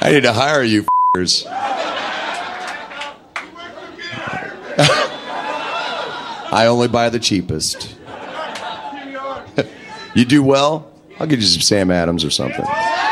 I need to hire you f***ers. I only buy the cheapest. You do well, I'll get you some Sam Adams or something.